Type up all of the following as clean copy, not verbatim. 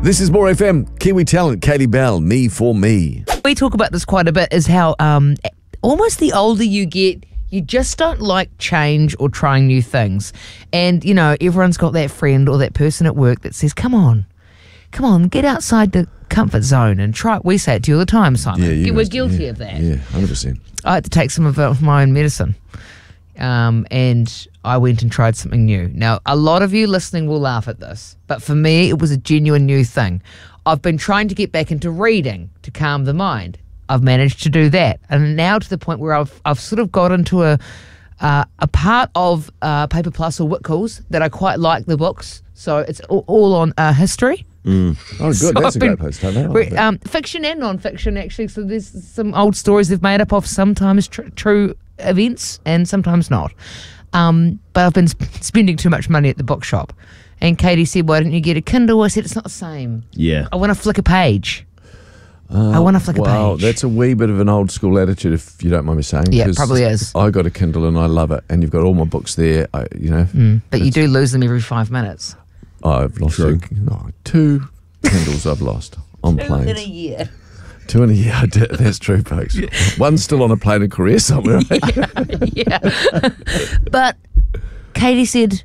This is More FM. Kiwi talent, Katie Bell, Me for Me. We talk about this quite a bit, is how almost the older you get, you just don't like change or trying new things. And, you know, everyone's got that friend or that person at work that says, come on, get outside the comfort zone and try it. We say it to you all the time, Simon. We're guilty of that. Yeah, 100%. I had to take some of my own medicine. And I went and tried something new. Now, a lot of you listening will laugh at this, but for me, it was a genuine new thing. I've been trying to get back into reading to calm the mind. I've managed to do that, and now to the point where I've sort of got into a part of Paper Plus or Whitcoulls that I quite like the books. So it's all on history. Oh, good. So that's a great place to have that. Fiction and non-fiction, actually. So there's some old stories they've made up of sometimes true events and sometimes not. But I've been spending too much money at the bookshop. And Katie said, why don't you get a Kindle? I said, it's not the same. Yeah. I want to flick a page. I want to flick a page. Wow, that's a wee bit of an old school attitude, if you don't mind me saying. Yeah, it probably is. I got a Kindle and I love it. And you've got all my books there, But you do lose them every 5 minutes. I've lost 2 Kindles I've lost on planes. 2 in a year. 2 in a year, I did. That's true, folks. One's still on a plane in Korea somewhere. Yeah. But Katie said,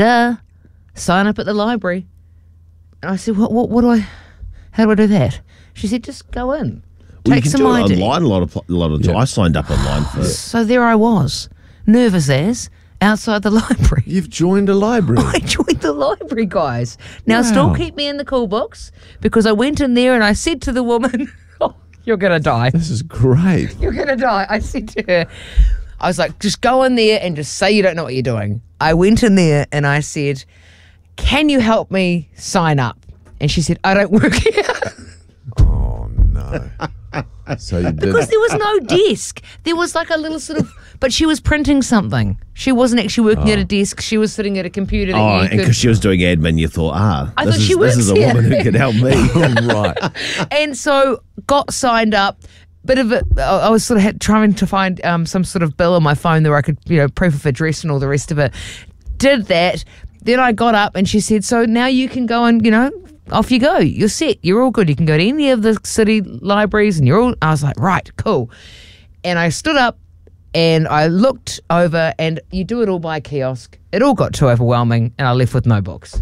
sign up at the library. And I said, how do I do that? She said, just go in. Well, Take you can some do it ID. online a lot of time. I signed up online for it. So there I was, nervous as, outside the library. You've joined a library. I joined the library, guys. Now, still keep me in the cool books, because I went in there and I said to the woman, you're going to die. This is great. You're going to die. I said to her, I was like, just go in there and just say you don't know what you're doing. I went in there and I said, can you help me sign up? And she said, I don't work here. Oh, no. So you did. Because there was no desk. There was like a little sort of, but she was printing something. She wasn't actually working at a desk. She was sitting at a computer. And because she was doing admin, you thought, this is a here. woman who can help me. Right. And so got signed up. Bit of it, I was sort of trying to find some sort of bill on my phone where I could, proof of address and all the rest of it. Did that. Then I got up and she said, so now you can go and, off you go. You're set. You're all good. You can go to any of the city libraries and I was like, right, cool. And I stood up and I looked over, and you do it all by kiosk. It all got too overwhelming and I left with no books.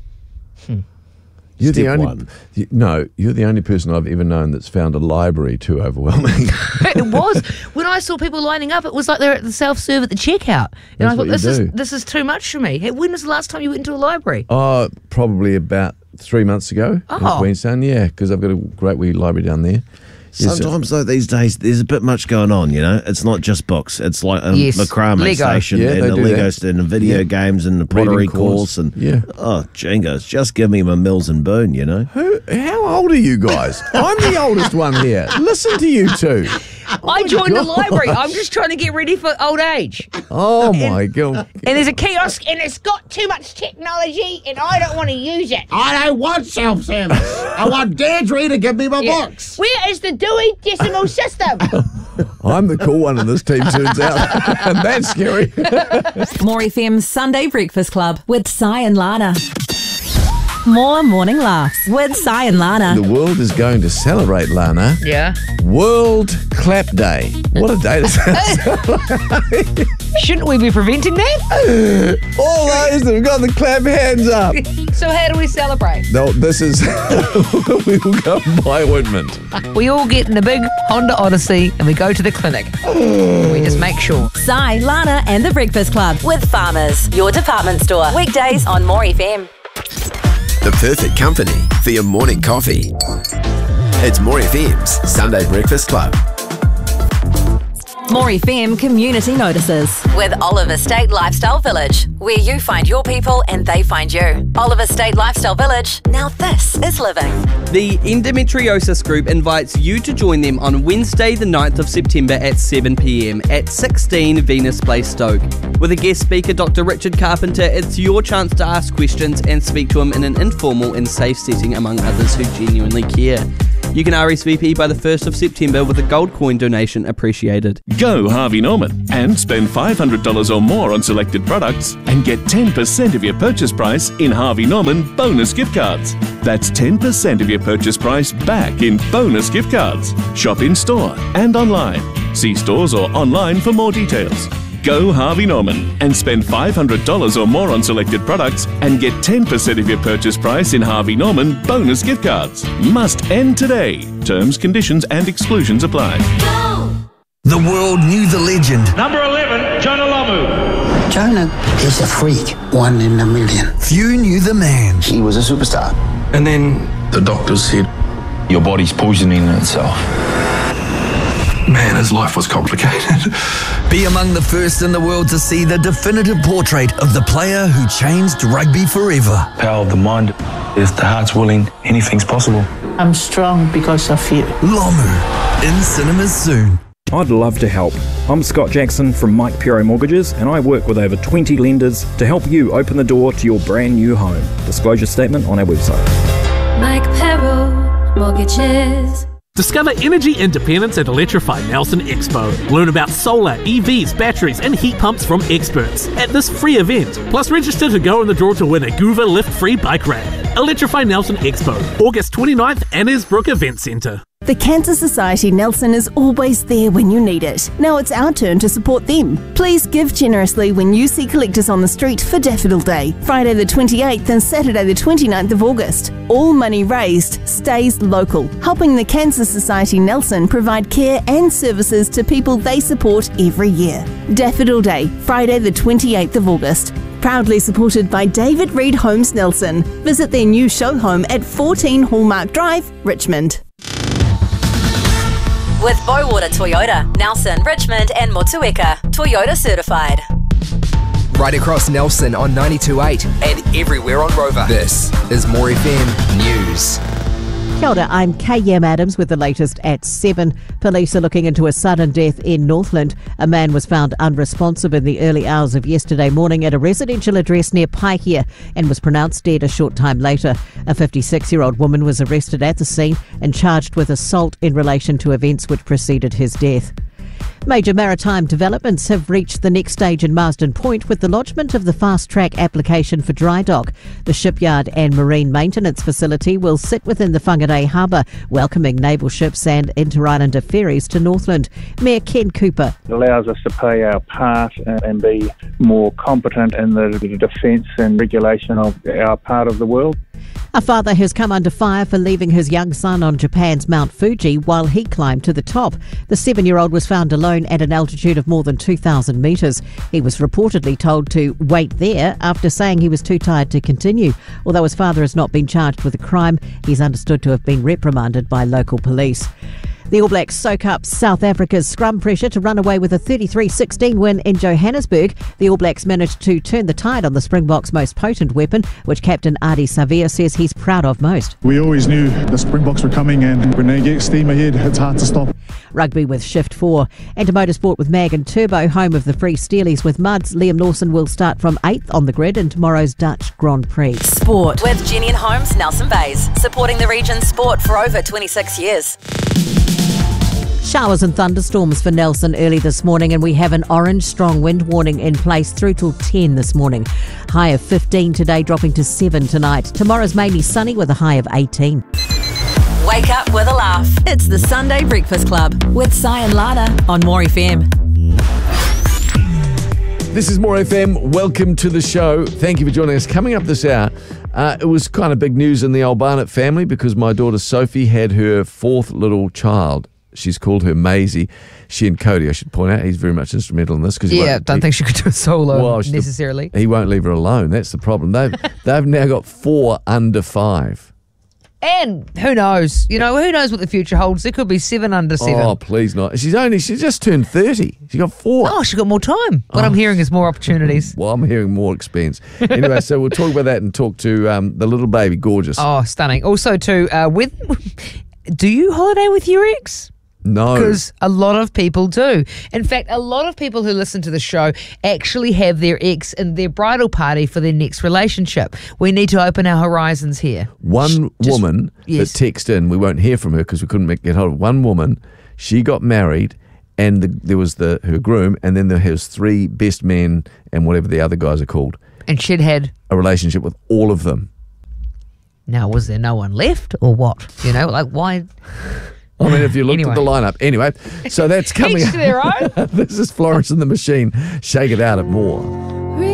You're the only person I've ever known that's found a library too overwhelming. It was. When I saw people lining up, it was like they're at the self-serve at the checkout. And I thought, this is too much for me. Hey, when was the last time you went into a library? Oh, probably about 3 months ago in Queenstown. Yeah, because I've got a great wee library down there. Sometimes, though, these days, there's a bit much going on, It's not just books. It's like a macrame station and a Lego stand and video games and a pottery course. And jingos, just give me my Mills and Boon, How old are you guys? I'm the oldest one here. Listen to you two. I joined the library. I'm just trying to get ready for old age. Oh, my God. And there's a kiosk, and it's got too much technology, and I don't want to use it. I don't want self-service. I want Deirdre to give me my books. Where is the Dewey Decimal System? I'm the cool one in this team, turns out. And that's scary. More FM's Sunday Breakfast Club with Si and Lana. More morning laughs with Si and Lana. The world is going to celebrate, Lana. Yeah. World Clap Day. What a day to celebrate. Shouldn't we be preventing that? All those that have got the clap hands up. So how do we celebrate? No, this is... we will go and buy ointment. We all get in a big Honda Odyssey and we go to the clinic. We just make sure. Si, Lana and the Breakfast Club with Farmers, your department store. Weekdays on More FM. The perfect company for your morning coffee. It's More FM's Sunday Breakfast Club. More FM community notices with Oliver State Lifestyle Village, where you find your people and they find you. Oliver State Lifestyle Village. Now this is living. The Endometriosis Group invites you to join them on Wednesday the 9th of September at 7 p.m. at 16 Venus Place, Stoke. With a guest speaker, Dr. Richard Carpenter, it's your chance to ask questions and speak to him in an informal and safe setting among others who genuinely care. You can RSVP by the 1st of September with a gold coin donation appreciated. Go Harvey Norman and spend $500 or more on selected products and get 10% of your purchase price in Harvey Norman bonus gift cards. That's 10% of your purchase price back in bonus gift cards. Shop in store and online. See stores or online for more details. Go Harvey Norman and spend $500 or more on selected products and get 10% of your purchase price in Harvey Norman bonus gift cards. Must end today. Terms, conditions and exclusions apply. The world knew the legend. Number 11, Jonah Lomu. Jonah is a freak, 1 in a million. Few knew the man. He was a superstar. And then the doctors said, your body's poisoning itself. Man, his life was complicated. Be among the first in the world to see the definitive portrait of the player who changed rugby forever. Power of the mind. If the heart's willing, anything's possible. I'm strong because of you. Lomu, in cinemas soon. I'd love to help. I'm Scott Jackson from Mike Pero Mortgages, and I work with over 20 lenders to help you open the door to your brand new home. Disclosure statement on our website. Mike Pero Mortgages. Discover energy independence at Electrify Nelson Expo. Learn about solar, EVs, batteries and heat pumps from experts at this free event. Plus register to go in the draw to win a Goover lift-free bike rack. Electrify Nelson Expo, August 29th, Annesbrook Event Centre. The Cancer Society Nelson is always there when you need it. Now it's our turn to support them. Please give generously when you see collectors on the street for Daffodil Day, Friday the 28th and Saturday the 29th of August. All money raised stays local, helping the Cancer Society Nelson provide care and services to people they support every year. Daffodil Day, Friday the 28th of August. Proudly supported by David Reed Homes Nelson. Visit their new show home at 14 Hallmark Drive, Richmond. With Bowater Toyota, Nelson, Richmond and Motueka, Toyota certified. Right across Nelson on 92.8 and everywhere on Rover. This is More FM News. Kia ora, I'm KM Adams with the latest at 7. Police are looking into a sudden death in Northland. A man was found unresponsive in the early hours of yesterday morning at a residential address near Paihia and was pronounced dead a short time later. A 56-year-old woman was arrested at the scene and charged with assault in relation to events which preceded his death. Major maritime developments have reached the next stage in Marsden Point with the lodgement of the fast-track application for dry dock. The shipyard and marine maintenance facility will sit within the Whangarei Harbour, welcoming naval ships and inter-islander ferries to Northland. Mayor Ken Cooper. It allows us to play our part and be more competent in the defence and regulation of our part of the world. A father has come under fire for leaving his young son on Japan's Mount Fuji while he climbed to the top. The 7-year-old was found alone at an altitude of more than 2,000 metres. He was reportedly told to wait there after saying he was too tired to continue. Although his father has not been charged with a crime, he's understood to have been reprimanded by local police. The All Blacks soak up South Africa's scrum pressure to run away with a 33-16 win in Johannesburg. The All Blacks managed to turn the tide on the Springboks' most potent weapon, which captain Ardie Savea says he's proud of most. We always knew the Springboks were coming, and when they get steam ahead, it's hard to stop. Rugby with Shift 4. And to motorsport with Mag and Turbo, home of the Free Steelies with Muds. Liam Lawson will start from 8th on the grid in tomorrow's Dutch Grand Prix. Sport with Jenny and Holmes, Nelson Bays, supporting the region's sport for over 26 years. Showers and thunderstorms for Nelson early this morning, and we have an orange strong wind warning in place through till 10 this morning. High of 15 today, dropping to 7 tonight. Tomorrow's mainly sunny with a high of 18. Wake up with a laugh. It's the Sunday Breakfast Club with Si and Lana on More FM. This is More FM. Welcome to the show. Thank you for joining us. Coming up this hour, it was kind of big news in the old Barnett family because my daughter Sophie had her 4th little child. She's called her Maisie. She and Cody, I should point out, he's very much instrumental in this. Don't think she could do it solo necessarily. He won't leave her alone. That's the problem. They've now got 4 under 5. And who knows? You know, who knows what the future holds? There could be 7 under 7. Oh, please not. She's just turned 30. She got 4. Oh, she got more time. What I'm hearing is more opportunities. Well, I'm hearing more expense. Anyway, so we'll talk about that and talk to the little baby, gorgeous. Oh, stunning. Also, too, do you holiday with your ex? No. Because a lot of people do. In fact, a lot of people who listen to the show actually have their ex in their bridal party for their next relationship. We need to open our horizons here. One woman that texted in, we won't hear from her because we couldn't get hold of one woman, she got married and there was her groom and then there was 3 best men and whatever the other guys are called. And she'd had a relationship with all of them. Now, was there no one left or what? You know, like why? I mean, if you looked at the lineup. Anyway, so that's coming Each to their own. This is Florence and the Machine. Shake it out at more.